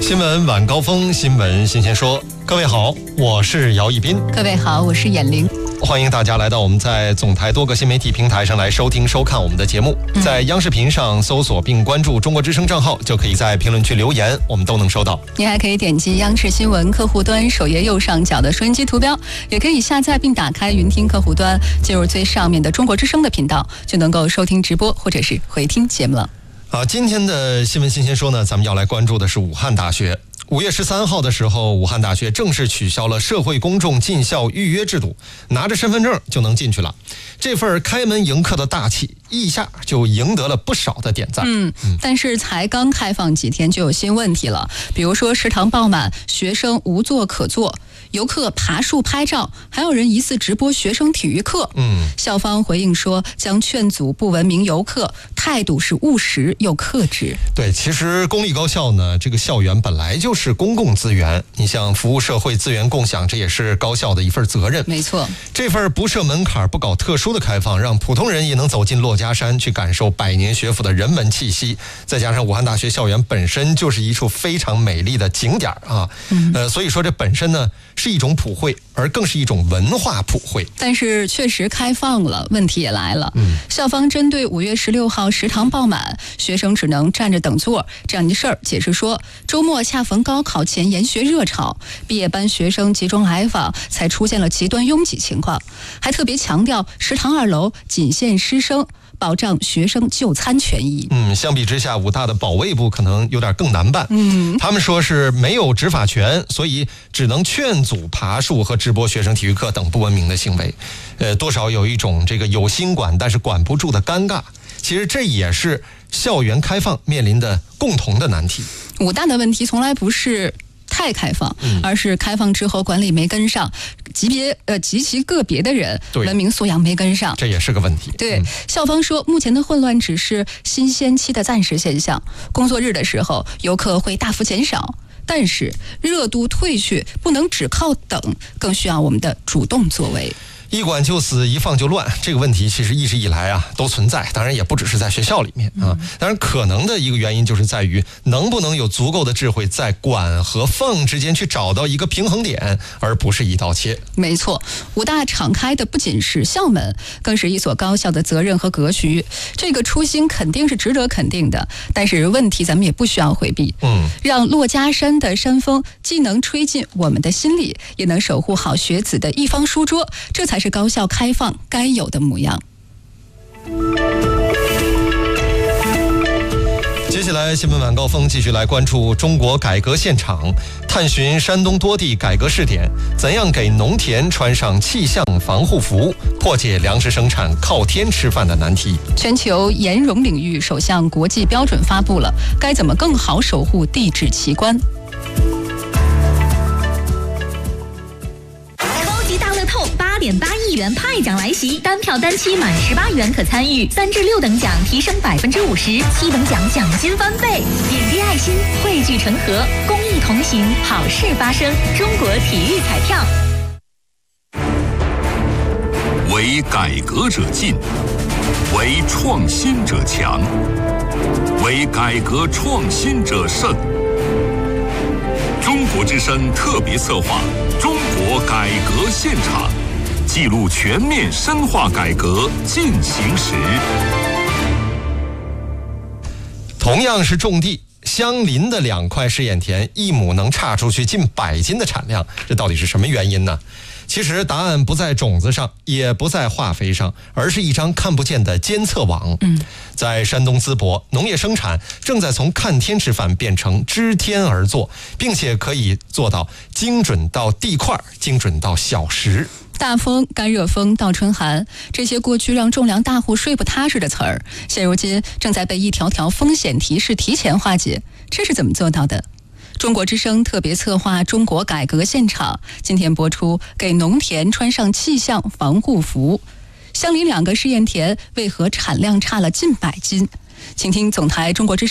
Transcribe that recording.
新闻晚高峰，新闻新鲜说。各位好，我是姚一斌。 各位好，我是闫玲。 欢迎大家来到我们在总台多个新媒体平台上来收听收看我们的节目。在央视频上搜索并关注中国之声账号，就可以在评论区留言，我们都能收到。 你还可以点击央视新闻客户端首页右上角的收音机图标，也可以下载并打开云听客户端，进入最上面的中国之声的频道，就能够收听直播或者是回听节目了。 今天的新闻新鲜说呢，咱们要来关注的是武汉大学。5月13号的时候，武汉大学正式取消了社会公众进校预约制度，拿着身份证就能进去了。这份开门迎客的大气，一下就赢得了不少的点赞。 但是才刚开放几天就有新问题了，比如说食堂爆满，学生无座可坐，游客爬树拍照，还有人疑似直播学生体育课。校方回应说将劝阻不文明游客，态度是务实又克制。 对，其实公立高校呢，这个校园本来就是公共资源，你像服务社会资源共享，这也是高校的一份责任。 没错， 这份不设门槛、不搞特殊的开放，让普通人也能走进珞珈山，去感受百年学府的人文气息。再加上武汉大学校园本身就是一处非常美丽的景点啊，所以说这本身呢是一种普惠，而更是一种文化普惠。 但是确实开放了，问题也来了。校方针对5月16号食堂爆满，学生只能站着等座这样一事儿，解释说，周末恰逢高考前研学热潮，毕业班学生集中来访，才出现了极端拥挤情况。还特别强调，食堂2楼仅限师生，保障学生就餐权益。 相比之下，武大的保卫部可能有点更难办。他们说是没有执法权，所以只能劝阻爬树和直播学生体育课等不文明的行为。多少有一种这个有心管但是管不住的尴尬。其实这也是校园开放面临的共同的难题。 武大的问题从来不是太开放，而是开放之后管理没跟上，极其个别的人文明素养没跟上， 这也是个问题。 对，校方说目前的混乱只是新鲜期的暂时现象，工作日的时候游客会大幅减少，但是热度退去不能只靠等，更需要我们的主动作为。 一管就死，一放就乱，这个问题其实一直以来都存在，当然也不只是在学校里面当然可能的一个原因就是在于能不能有足够的智慧在管和放之间去找到一个平衡点，而不是一刀切。 没错，武大敞开的不仅是校门，更是一所高校的责任和格局，这个初心肯定是值得肯定的，但是问题咱们也不需要回避。让珞珈山的山风既能吹进我们的心里，也能守护好学子的一方书桌，这才是高校开放该有的模样。 接下来新闻晚高峰继续来关注中国改革现场，探寻山东多地改革试点，怎样给农田穿上气象防护服，破解粮食生产靠天吃饭的难题。 全球盐融领域首项国际标准发布了，该怎么更好守护地质奇观？ 8.8亿元派奖来袭，单票单期满18元可参与，3至6等奖提升50%，7等奖奖金翻倍。点滴爱心，汇聚成河，公益同行，好事发生。中国体育彩票。 为改革者进，为创新者强，为改革创新者胜。中国之声特别策划《中国改革现场》，记录全面深化改革进行时。 同样是种地，相邻的2块试验田，一亩能差出去近100斤的产量，这到底是什么原因呢？其实答案不在种子上，也不在化肥上，而是一张看不见的监测网。在山东淄博，农业生产正在从看天吃饭变成知天而作，并且可以做到精准到地块，精准到小时。 大风、干热风、倒春寒，这些过去让种粮大户睡不踏实的词儿，现如今正在被一条条风险提示提前化解。这是怎么做到的？中国之声特别策划《中国改革现场》今天播出，给农田穿上气象防护服。相邻2个试验田为何产量差了近100斤？请听总台中国之声